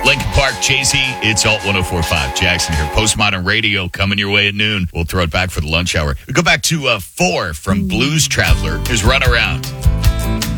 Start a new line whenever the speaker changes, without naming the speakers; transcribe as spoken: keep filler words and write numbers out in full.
Lincoln Park, Jay-Z, it's Alt one oh four point five. Jackson here. Postmodern Radio coming your way at noon. We'll throw it back for the lunch hour. We go back to uh, four from Blues Traveler. Here's Run Around.